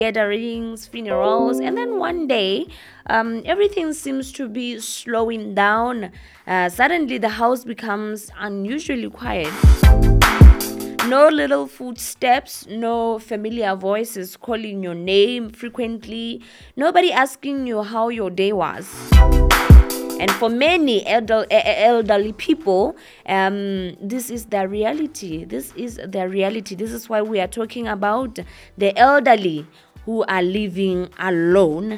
gatherings, funerals, and then one day, everything seems to be slowing down. Suddenly, the house becomes unusually quiet. No little footsteps, no familiar voices calling your name frequently, nobody asking you how your day was. And for many elderly people, this is their reality. This is their reality. This is why we are talking about the elderly who are living alone.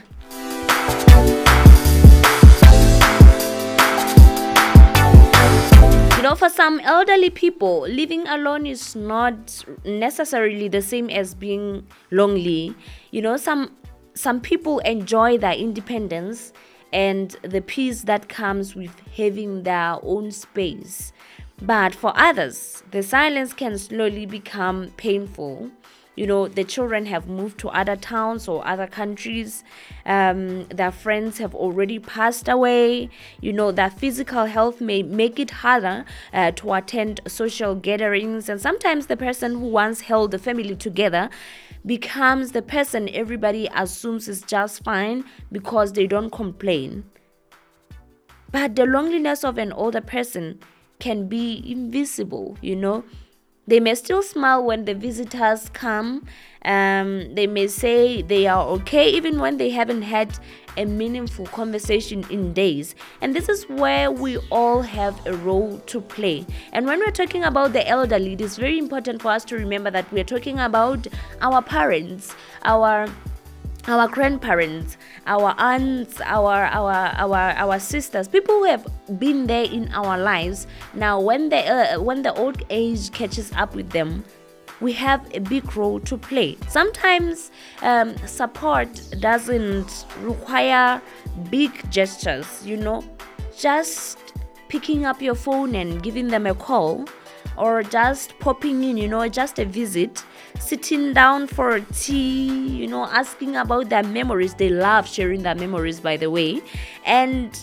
For some elderly people, living alone is not necessarily the same as being lonely. Some people enjoy their independence and the peace that comes with having their own space. But for others, the silence can slowly become painful. The children have moved to other towns or other countries. Their friends have already passed away. Their physical health may make it harder to attend social gatherings. And sometimes the person who once held the family together becomes the person everybody assumes is just fine because they don't complain. But the loneliness of an older person can be invisible. They may still smile when the visitors come. They may say they are okay even when they haven't had a meaningful conversation in days. And this is where we all have a role to play. And when we're talking about the elderly, it is very important for us to remember that we're talking about our parents, our grandparents, our aunts, our sisters, people who have been there in our lives. Now, when the old age catches up with them, we have a big role to play. Sometimes support doesn't require big gestures. Just picking up your phone and giving them a call, or just popping in, just a visit, sitting down for tea, asking about their memories. They love sharing their memories, by the way, and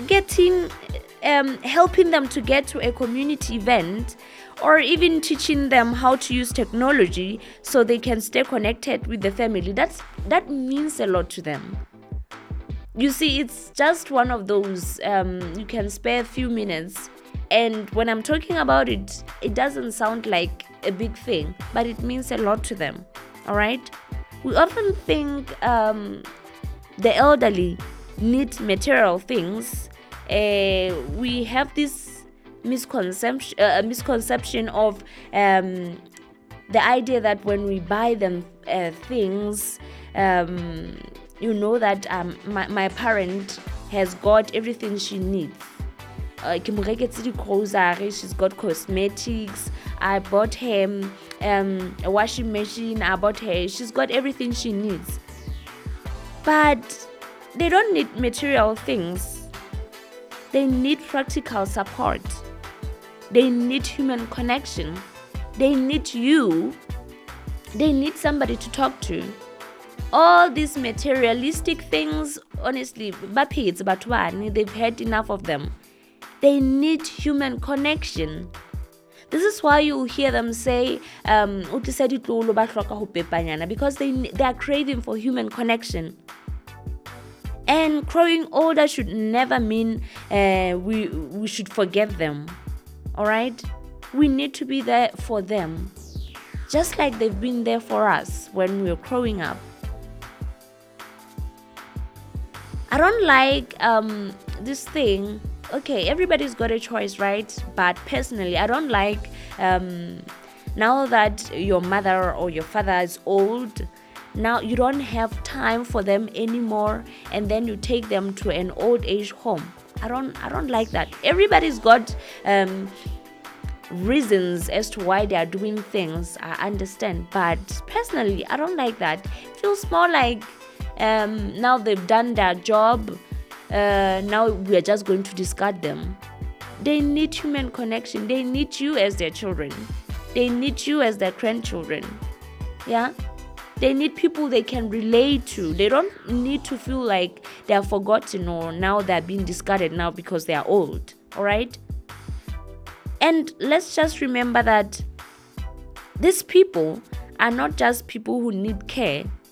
helping them to get to a community event, or even teaching them how to use technology so they can stay connected with the family. That means a lot to them. You see, it's just one of those, you can spare a few minutes. And when I'm talking about it, it doesn't sound like a big thing, but it means a lot to them. All right? We often think the elderly need material things. We have this misconception of the idea that when we buy them things, that my parent has got everything she needs. She's got cosmetics. I bought her a washing machine. She's got everything she needs. But they don't need material things. They need practical support. They need human connection. They need you. They need somebody to talk to. All these materialistic things, honestly, they've had enough of them. They need human connection. This is why you hear them say, because they are craving for human connection. And growing older should never mean we should forget them. All right? We need to be there for them, just like they've been there for us when we were growing up. I don't like this thing. Okay, everybody's got a choice, right? But personally, I don't like now that your mother or your father is old, now you don't have time for them anymore, and then you take them to an old age home. I don't like that. Everybody's got reasons as to why they are doing things. I understand, but personally, I don't like that. It feels more like now they've done their job. Now we are just going to discard them. They need human connection. They need you as their children. They need you as their grandchildren. Yeah? They need people they can relate to. They don't need to feel like they are forgotten or now they're being discarded now because they are old. All right? And let's just remember that these people are not just people who need care.